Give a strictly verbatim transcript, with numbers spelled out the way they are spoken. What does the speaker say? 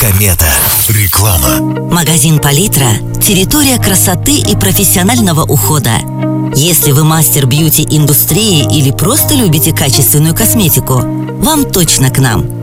Комета. Реклама. Магазин Палитра – территория красоты и профессионального ухода. Если вы мастер бьюти-индустрии или просто любите качественную косметику, вам точно к нам.